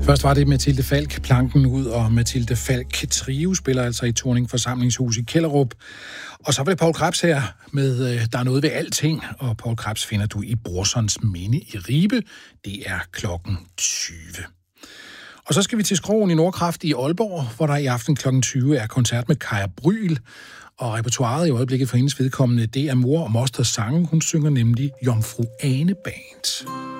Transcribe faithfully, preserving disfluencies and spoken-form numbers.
Først var det Mathilde Falk, planken ud, og Mathilde Falk Trio spiller altså i Torning Forsamlingshus i Kjellerup. Og så var det Poul Krebs her med øh, Der er noget ved alting, og Poul Krebs finder du i Brorsons Minde i Ribe. Det er klokken tyve. Og så skal vi til Skroen i Nordkraft i Aalborg, hvor der i aften klokken tyve er koncert med Kaja Bryl. Og repertoiret i øjeblikket for hendes vedkommende, det er mor og mosters sange. Hun synger nemlig Jomfru Ane Band.